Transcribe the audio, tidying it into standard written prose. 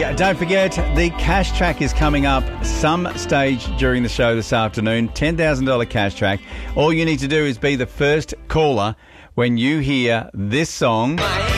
Don't forget, the cash track is coming up some stage during the show this afternoon. $10,000 cash track. All you need to do is be the first caller when you hear this song.